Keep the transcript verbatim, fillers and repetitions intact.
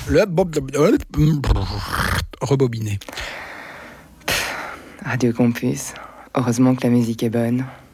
Le rebobiner. Radio Campus. Heureusement que la musique est bonne.